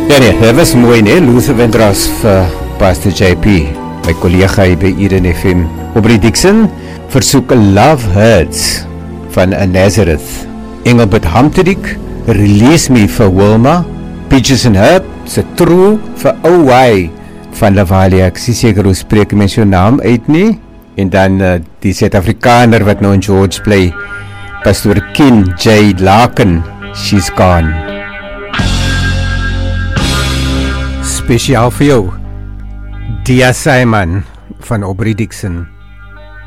Ja nee, dat was mooi nee, Luther Vandross vir Pastor JP, my collega hier by Eden FM. Aubrey Dixon versoek Love Hurts van Nazareth. Engelbert Hamterik, Release Me vir Wilma. Peaches and Herb, se True vir OY van Lavalia. Ek sien seker hoe spreek mens jou naam uit nie. En dan die Suid-Afrikaner wat nou in George play, Pastor Ken J. Laken, She's Gone. Spesiaal vir jou, Dia Simon van Aubrey Dixon.